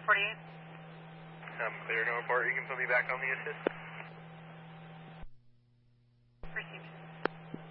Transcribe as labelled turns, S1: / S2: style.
S1: 248.
S2: I'm clear to report. You can put me back on the assist.